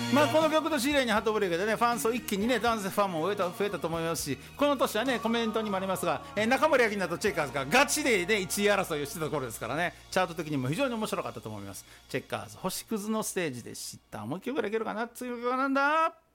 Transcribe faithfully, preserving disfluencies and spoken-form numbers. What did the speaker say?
まあこの曲と知り合いにハートブレイクでねファン層一気にね男性ファンも増えた増えたと思いますし、この年はねコメントにもありますが、えー、中森明菜とチェッカーズがガチでねいちい争いをしてた頃ですからね、チャート的にも非常に面白かったと思います。チェッカーズ星屑のステージでした。もう一曲ぐらいいけるかな。次の曲はなんだ。